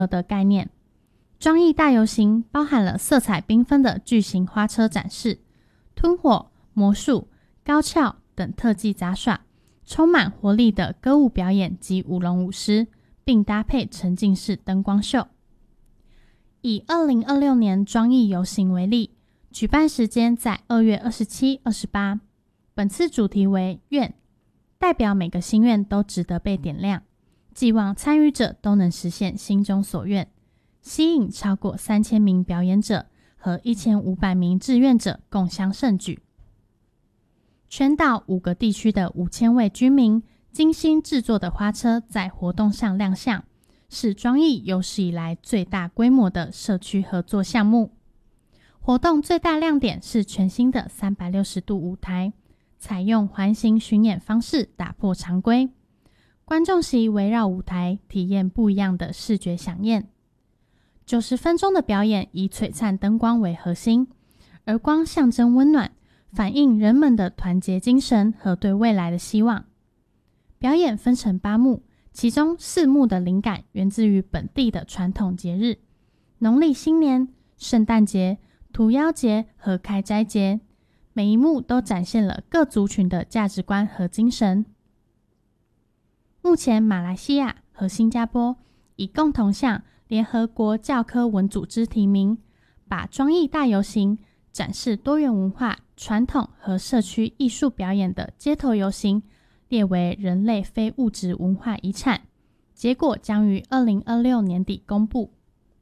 的概念。庄艺大游行包含了色彩缤纷的巨型花车展示、吞火、魔术、高跷等特技杂耍，充满活力的歌舞表演及舞龙舞狮，并搭配沉浸式灯光秀。以2026年庄艺游行为例，举办时间在2月27、28，本次主题为愿，代表每个心愿都值得被点亮，寄望参与者都能实现心中所愿，吸引超过3000名表演者和1500名志愿者共襄盛举。全岛5个地区的5000位居民精心制作的花车在活动上亮相，是庄艺有史以来最大规模的社区合作项目。活动最大亮点是全新的360度舞台，采用环形巡演方式打破常规，观众席围绕舞台体验不一样的视觉飨宴。90分钟的表演以璀璨灯光为核心，而光象征温暖，反映人们的团结精神和对未来的希望。表演分成8幕，其中4幕的灵感源自于本地的传统节日，农历新年、圣诞节、屠妖节和开斋节，每一幕都展现了各族群的价值观和精神。目前马来西亚和新加坡已共同向联合国教科文组织提名，把庄艺大游行展示多元文化、传统和社区艺术表演的街头游行列为人类非物质文化遗产，结果将于2026年底公布。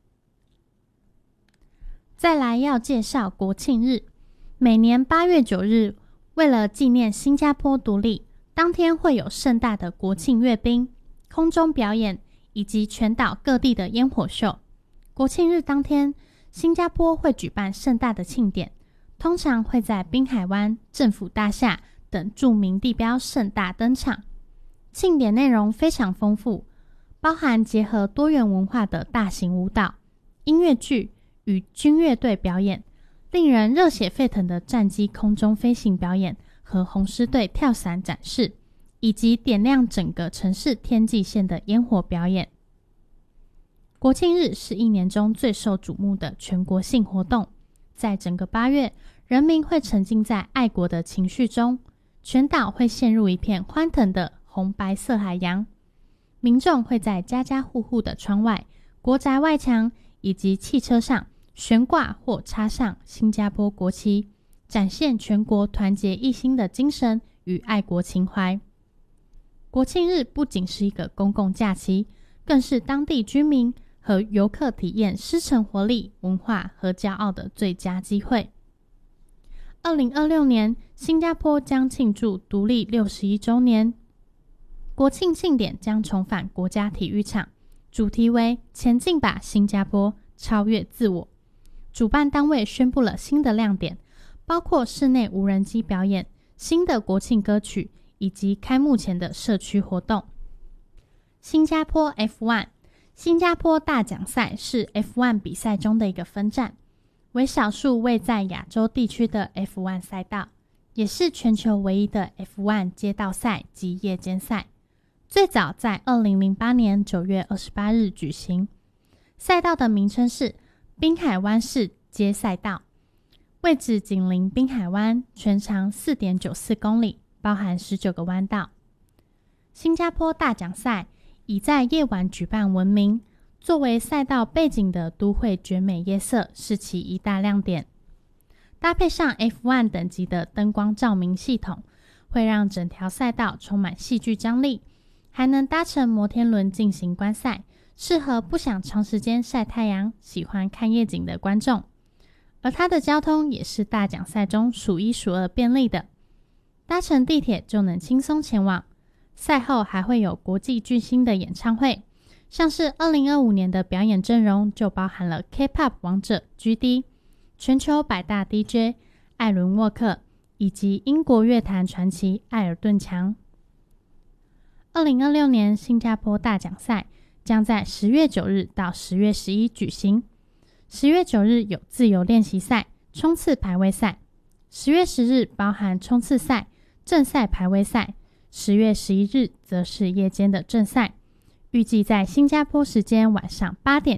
再来要介绍国庆日，每年8月9日，为了纪念新加坡独立，当天会有盛大的国庆阅兵、空中表演以及全岛各地的烟火秀。国庆日当天，新加坡会举办盛大的庆典，通常会在滨海湾、政府大厦等著名地标盛大登场。庆典内容非常丰富，包含结合多元文化的大型舞蹈、音乐剧与军乐队表演，令人热血沸腾的战机空中飞行表演和红狮队跳伞展示，以及点亮整个城市天际线的烟火表演。国庆日是一年中最受瞩目的全国性活动，在整个8月，人民会沉浸在爱国的情绪中，全岛会陷入一片欢腾的红白色海洋。民众会在家家户户的窗外、国宅外墙以及汽车上悬挂或插上新加坡国旗，展现全国团结一心的精神与爱国情怀。国庆日不仅是一个公共假期，更是当地居民和游客体验狮城活力、文化和骄傲的最佳机会。2026年，新加坡将庆祝独立61周年，国庆庆典将重返国家体育场，主题为前进吧新加坡，超越自我。主办单位宣布了新的亮点，包括室内无人机表演、新的国庆歌曲以及开幕前的社区活动。新加坡 F1 新加坡大奖赛是 F1 比赛中的一个分站，为少数位在亚洲地区的 F1 赛道，也是全球唯一的 F1 街道赛及夜间赛。最早在2008年9月28日举行。赛道的名称是滨海湾市街赛道，位置紧邻滨海湾，全长 4.94 公里，包含19个弯道。新加坡大奖赛以在夜晚举办闻名，作为赛道背景的都会绝美夜色是其一大亮点。搭配上 F1 等级的灯光照明系统，会让整条赛道充满戏剧张力，还能搭乘摩天轮进行观赛，适合不想长时间晒太阳、喜欢看夜景的观众。而它的交通也是大奖赛中数一数二便利的，搭乘地铁就能轻松前往。赛后还会有国际巨星的演唱会，像是2025年的表演阵容就包含了 K-POP 王者 GD、 全球百大 DJ 艾伦沃克以及英国乐坛传奇艾尔顿强。2026年新加坡大奖赛将在10月9日到10月11举行。10月9日有自由练习赛、冲刺排位赛，10月10日包含冲刺赛、正赛排位赛，10月11日则是夜间的正赛。 预计在新加坡时间晚上8点